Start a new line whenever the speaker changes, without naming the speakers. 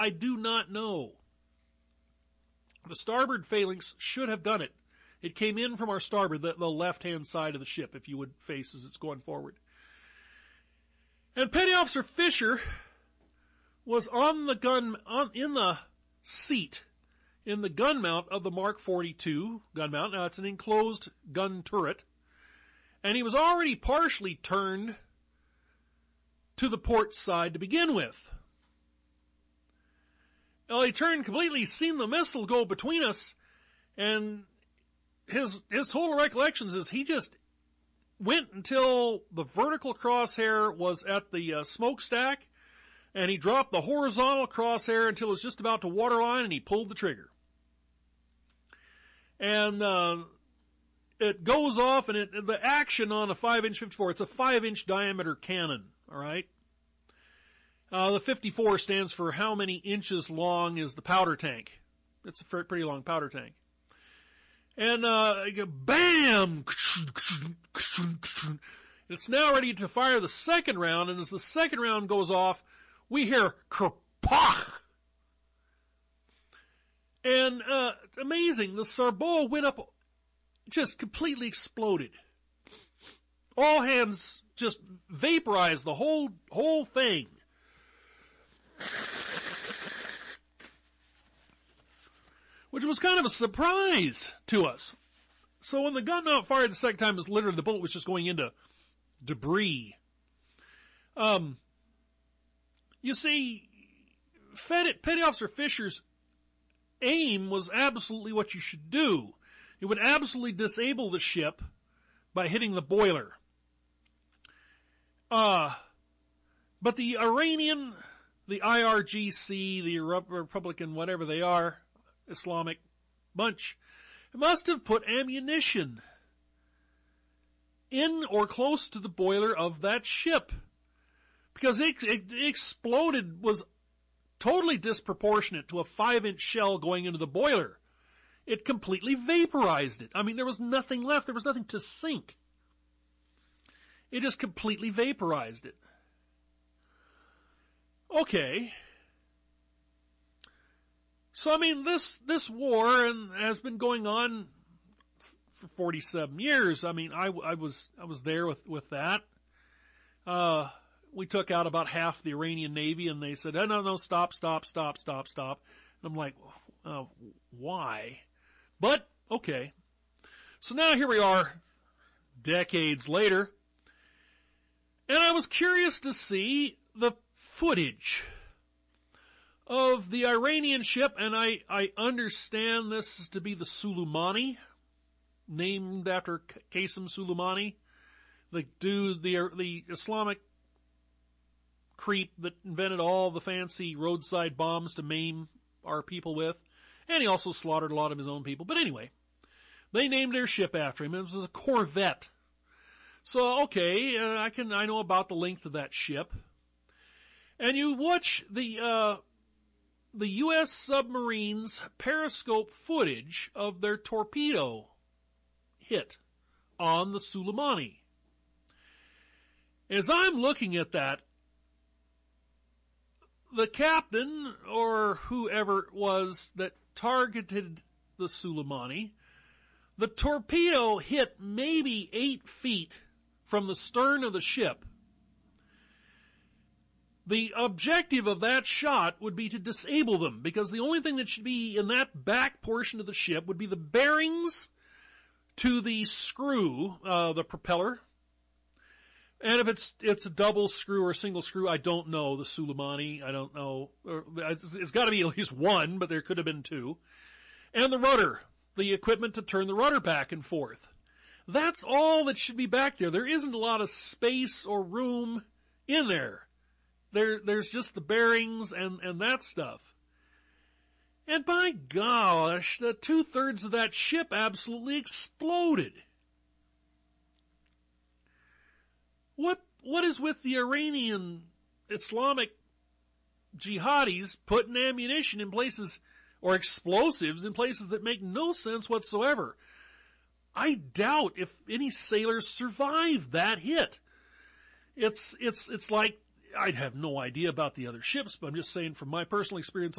I do not know. The starboard phalanx should have done it. It came in from our starboard, the left-hand side of the ship, if you would face as it's going forward. And Petty Officer Fisher was on the gun, in the seat, in the gun mount of the Mark 42 gun mount. Now, it's an enclosed gun turret. And he was already partially turned to the port side to begin with. Well, he turned completely, seen the missile go between us, and his total recollections is he just went until the vertical crosshair was at the smokestack, and he dropped the horizontal crosshair until it was just about to waterline, and he pulled the trigger. And it goes off, and the action on a 5-inch 54, it's a 5-inch diameter cannon, all right? The 54 stands for how many inches long is the powder tank. It's a pretty long powder tank. And, bam! It's now ready to fire the second round, and as the second round goes off, we hear kerpach! And, amazing, the Sarboa went up, just completely exploded. All hands just vaporized the whole thing. Which was kind of a surprise to us. So when the gun mount fired the second time, it was literally the bullet was just going into debris. You see, Petty Officer Fisher's aim was absolutely what you should do. It would absolutely disable the ship by hitting the boiler. But the Iranian, the IRGC, the Republican, whatever they are, Islamic bunch, must have put ammunition in or close to the boiler of that ship. Because it exploded, was totally disproportionate to a 5-inch shell going into the boiler. It completely vaporized it. I mean, there was nothing left. There was nothing to sink. It just completely vaporized it. Okay. So, I mean, this war has been going on for 47 years. I mean, I was there with that. We took out about half the Iranian Navy, and they said, no, stop. And I'm like, why? But, okay. So now here we are, decades later, and I was curious to see the footage of the Iranian ship, and I understand this is to be the Soleimani, named after Qasem Soleimani, the dude, the Islamic creep that invented all the fancy roadside bombs to maim our people with, and he also slaughtered a lot of his own people. But anyway, they named their ship after him. It was a corvette. So, okay, I know about the length of that ship. And you watch the U.S. submarines periscope footage of their torpedo hit on the Soleimani. As I'm looking at that, the captain, or whoever it was that targeted the Soleimani, the torpedo hit maybe 8 feet from the stern of the ship. The objective of that shot would be to disable them, because the only thing that should be in that back portion of the ship would be the bearings to the screw, the propeller. And if it's a double screw or a single screw, I don't know. The Soleimani, I don't know. It's got to be at least one, but there could have been 2. And the rudder, the equipment to turn the rudder back and forth. That's all that should be back there. There isn't a lot of space or room in there. There's just the bearings and that stuff. And by gosh, the 2/3 of that ship absolutely exploded. What is with the Iranian Islamic jihadis putting ammunition in places, or explosives in places that make no sense whatsoever? I doubt if any sailors survived that hit. It's like, I have no idea about the other ships, but I'm just saying from my personal experience